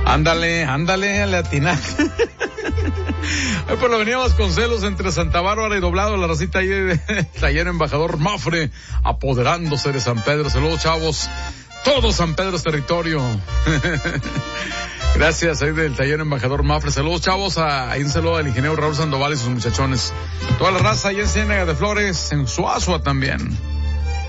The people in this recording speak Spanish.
Ándale, le atinaste. Pues lo veníamos con celos entre Santa Bárbara y Doblado, la racita ahí de Taller Embajador Mafre, apoderándose de San Pedro. Saludos, chavos. Todo San Pedro es territorio. Gracias ahí del Taller Embajador Mafre. Saludos, chavos. Ahí un saludo al ingeniero Raúl Sandoval y sus muchachones. Toda la raza ahí en Ciénaga de Flores, en Suazua también.